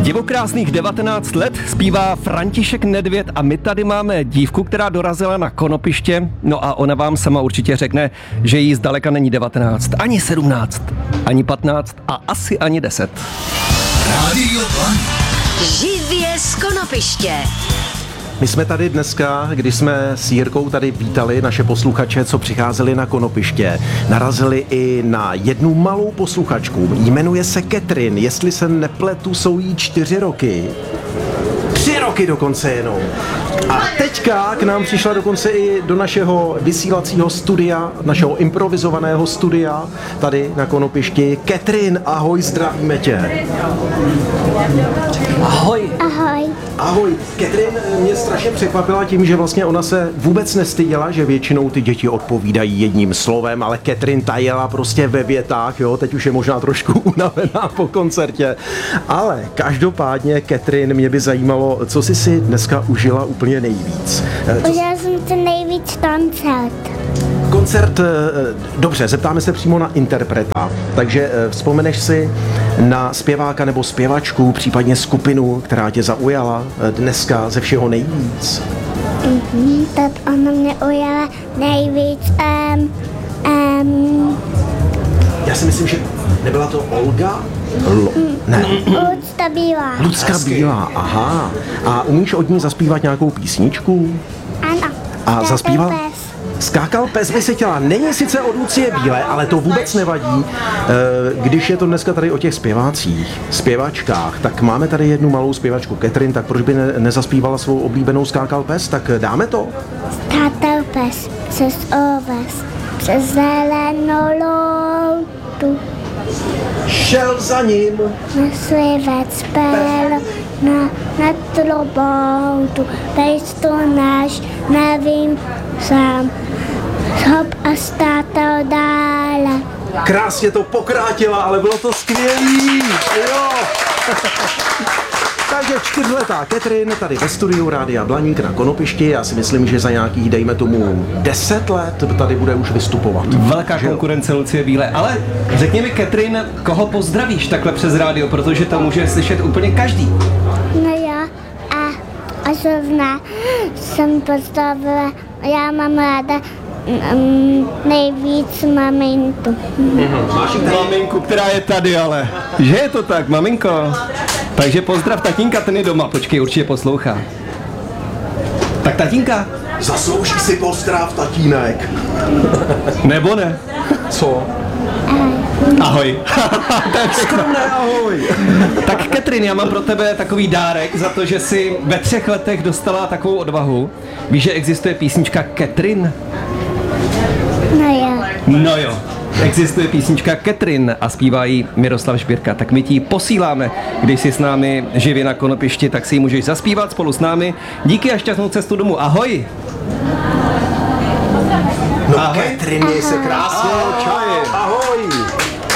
Divokrásných 19 let zpívá František Nedvěd a my tady máme dívku, která dorazila na konopiště, no a ona vám sama určitě řekne, že jí zdaleka není 19, ani 17, ani 15 a asi ani 10. Rádio Blaník. Živě z konopiště. My jsme tady dneska, když jsme s Jirkou tady vítali naše posluchače, co přicházeli na konopiště, narazili i na jednu malou posluchačku. Jmenuje se Catherine, jestli se nepletu, jsou jí 4 roky. 3 roky dokonce jenom. A teďka k nám přišla dokonce i do našeho vysílacího studia, našeho improvizovaného studia, tady na konopišti. Catherine, ahoj, zdravíme tě. Ahoj. Ahoj. Ahoj. Catherine mě strašně překvapila tím, že vlastně ona se vůbec nestyděla, že většinou ty děti odpovídají jedním slovem, ale Catherine ta jela prostě ve větách, jo, teď už je možná trošku unavená po koncertě. Ale každopádně, Catherine, mě by zajímalo, co jsi si dneska užila úplně nejvíc. Užila jsem si nejvíc Koncert, dobře, zeptáme se přímo na interpreta, takže vzpomeneš si na zpěváka nebo zpěvačku, případně skupinu, která tě zaujala dneska ze všeho nejvíc? Tak ona mě ujala nejvíc. Já si myslím, že nebyla to Olga? Ne. Lucka Bílá. Lucka Bílá, aha. A umíš od ní zaspívat nějakou písničku? Ano. A zaspíval? Pes. Skákal pes by se těla. Není sice od Lucie Bílé, ale to vůbec nevadí. Když je to dneska tady o těch zpěvácích, zpěvačkách, tak máme tady jednu malou zpěvačku Catherine, tak proč by nezaspívala svou oblíbenou Skákal pes? Tak dáme to? Skákal pes přes oves, přes zelenou loutu. Šel za ním. Myslivec pel na troboutu, pes to náš, nevím sám, hop a státal dále. Krásně to pokrátila, ale bylo to skvělý. Jo. Takže 4letá Catherine tady ve studiu Rádia Blaník na konopišti. Já si myslím, že za nějakých, dejme tomu, 10 let tady bude už vystupovat. Velká konkurence Lucie Bílé, ale řekni mi, Catherine, koho pozdravíš takhle přes rádio, protože to může slyšet úplně každý. No jo, a zrovna jsem postavila, já mám ráda nejvíc maminku. Máš maminku, která je tady, ale. Že je to tak, maminko? Takže pozdrav tatínka, ten je doma, počkej, určitě poslouchá. Tak tatínka? Zaslouží si pozdrav, tatínek. Nebo ne? Co? Ahoj. Skromné ahoj. Tak Catherine, já mám pro tebe takový dárek za to, že jsi ve 3 letech dostala takovou odvahu. Víš, že existuje písnička Catherine? No jo. Existuje písnička Catherine a zpívá ji Miroslav Žbírka. Tak my ti posíláme, když jsi s námi živě na konopišti, tak si ji můžeš zaspívat spolu s námi. Díky a šťastnou cestu domů. Ahoj. No, ahoj. Catherine, měj se krásně. Ahoj.